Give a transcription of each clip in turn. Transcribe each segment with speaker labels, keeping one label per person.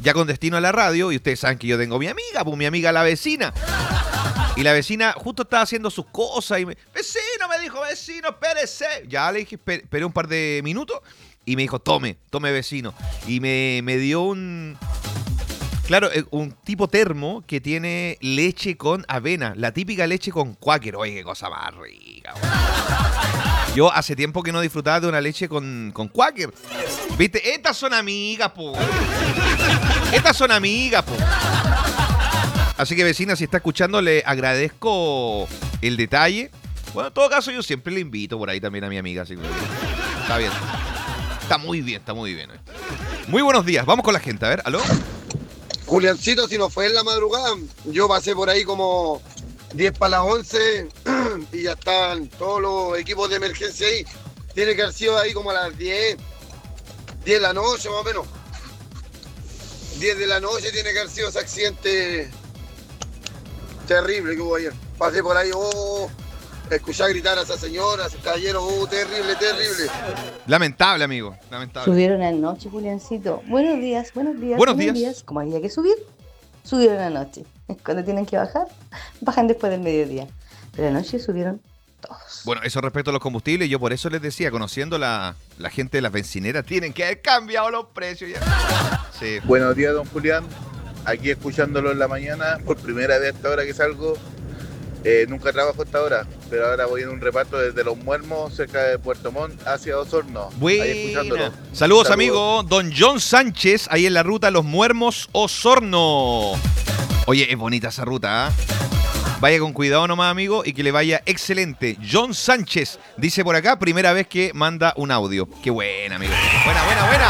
Speaker 1: ya con destino a la radio, y ustedes saben que yo tengo mi amiga, pues mi amiga la vecina. Y la vecina justo estaba haciendo sus cosas y vecino, me dijo, vecino, espérese. Ya le dije, esperé un par de minutos y me dijo, tome vecino. Y me dio un tipo termo que tiene leche con avena, la típica leche con Quaker. Oye, qué cosa más rica. Yo hace tiempo que no disfrutaba de una leche con Quaker. ¿Viste? Estas son amigas, po. Así que, vecina, si está escuchando, le agradezco el detalle. Bueno, en todo caso, yo siempre le invito por ahí también a mi amiga. Así que está bien. Está muy bien. Muy buenos días. Vamos con la gente. A ver, ¿aló?
Speaker 2: Juliancito, si no fue en la madrugada, yo pasé por ahí como 10 para las 11 y ya están todos los equipos de emergencia ahí. Tiene que haber sido ahí como a las 10 de la noche más o menos. 10 de la noche tiene que haber sido ese accidente terrible que hubo ayer. Pasé por ahí, escuché gritar a esa señora, a ese caballero, terrible.
Speaker 1: Lamentable, amigo, lamentable.
Speaker 3: Subieron anoche, Juliancito. Buenos días. Como había que subir, subieron anoche. Cuando tienen que bajar, bajan después del mediodía. Pero anoche subieron todos.
Speaker 1: Bueno, eso respecto a los combustibles, yo por eso les decía, conociendo la gente de las bencineras, tienen que haber cambiado los precios ya. Sí.
Speaker 4: Buenos días, don Julián. Aquí escuchándolo en la mañana, por primera vez hasta ahora que salgo. Nunca trabajo hasta ahora, pero ahora voy en un reparto desde Los Muermos, cerca de Puerto Montt, hacia Osorno.
Speaker 1: Buena.
Speaker 4: Ahí escuchándolo.
Speaker 1: Saludos, amigo. Don John Sánchez, ahí en la ruta Los Muermos, Osorno. Oye, es bonita esa ruta, ¿eh? Vaya con cuidado nomás, amigo, y que le vaya excelente. John Sánchez, dice por acá, primera vez que manda un audio. Qué buena, amigo. Buena.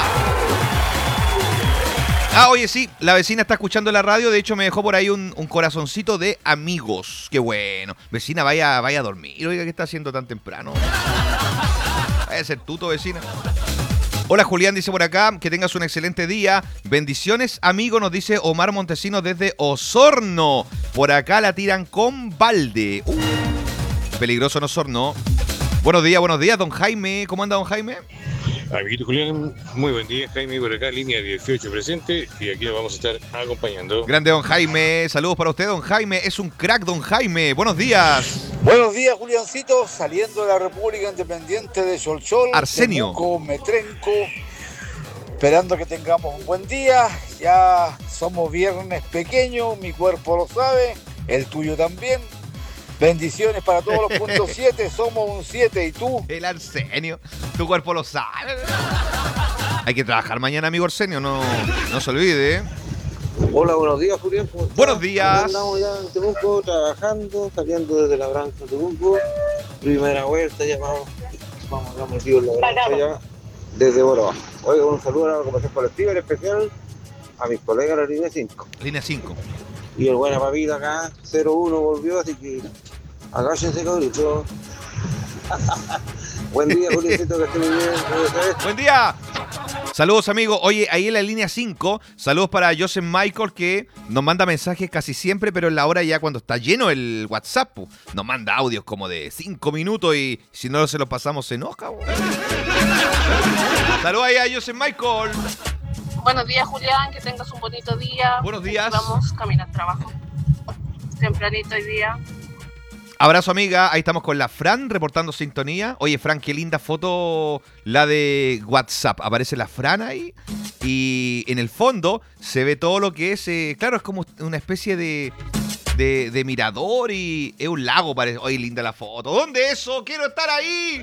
Speaker 1: Ah, oye, sí, la vecina está escuchando la radio. De hecho, me dejó por ahí un corazoncito de amigos. Qué bueno. Vecina, vaya a dormir. Oiga, ¿qué está haciendo tan temprano? Vaya a ser tuto, vecina. Hola, Julián, dice por acá, que tengas un excelente día. Bendiciones, amigo, nos dice Omar Montesinos desde Osorno. Por acá la tiran con balde. Peligroso en Osorno. Buenos días, don Jaime. ¿Cómo anda, don Jaime?
Speaker 5: Amiguito Julián, muy buen día, Jaime, por acá, línea 18 presente, y aquí lo vamos a estar acompañando.
Speaker 1: Grande, don Jaime, saludos para usted, don Jaime, es un crack, don Jaime, buenos días.
Speaker 6: Buenos días, Juliancito, saliendo de la República Independiente de Cholchol,
Speaker 1: Arsenio,
Speaker 6: Temuco, Metrenco, esperando que tengamos un buen día, ya somos viernes pequeño, mi cuerpo lo sabe, el tuyo también. Bendiciones para todos los puntos 7, somos un 7, ¿y tú?
Speaker 1: El Arsenio, tu cuerpo lo sabe. Hay que trabajar mañana, amigo Arsenio, no se olvide.
Speaker 7: Hola, buenos días, Julián.
Speaker 1: Buenos días.
Speaker 7: Andamos ya en Temuco trabajando, saliendo desde la branca de Temuco. Primera vuelta, ya vamos metidos en la branca ya, desde Boroba. Oiga, un saludo a la ocupación colectiva, en especial a mis colegas de la línea 5.
Speaker 1: Línea 5.
Speaker 7: Y el buena papita acá, 0-1 volvió, así que agáchense, cabrito. Buen día, Juliancito, que esté muy bien.
Speaker 1: Buen día. Saludos, amigo. Oye, ahí en la línea 5, saludos para Joseph Michael, que nos manda mensajes casi siempre, pero en la hora ya cuando está lleno el WhatsApp, nos manda audios como de 5 minutos y si no se los pasamos se enoja. Saludos ahí a Joseph Michael.
Speaker 8: Buenos días, Julián, que tengas un bonito día.
Speaker 1: Buenos días.
Speaker 8: Vamos, camino al trabajo. Tempranito hoy día.
Speaker 1: Abrazo, amiga. Ahí estamos con la Fran reportando sintonía. Oye, Fran, qué linda foto la de WhatsApp. Aparece la Fran ahí y en el fondo se ve todo lo que es, claro, es como una especie de mirador y es un lago, parece. Oye, linda la foto. ¿Dónde eso? ¡Quiero estar ahí!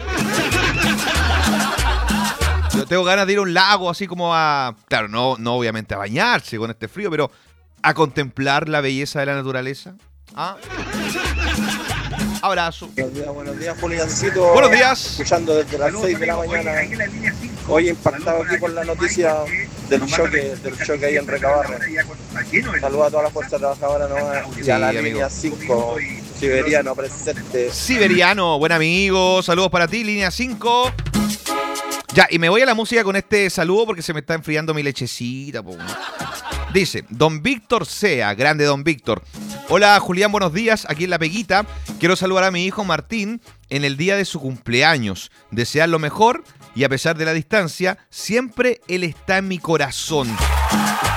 Speaker 1: Yo tengo ganas de ir a un lago así como a... Claro, no obviamente a bañarse con este frío, pero a contemplar la belleza de la naturaleza. ¿Ah? Abrazo.
Speaker 9: Buenos días, Juliancito.
Speaker 1: Buenos días.
Speaker 9: Escuchando desde las 6 de la mañana. Hoy impactado aquí con la noticia del choque ahí en Recabarren. Saludos a toda la fuerza trabajadora nomás. Y a la línea 5, Siberiano presente.
Speaker 1: Siberiano, buen amigo. Saludos para ti, línea 5. Ya, y me voy a la música con este saludo porque se me está enfriando mi lechecita. Dice, don Víctor Sea, grande don Víctor. Hola, Julián, buenos días. Aquí en La Peguita. Quiero saludar a mi hijo Martín en el día de su cumpleaños. Desear lo mejor y a pesar de la distancia, siempre él está en mi corazón.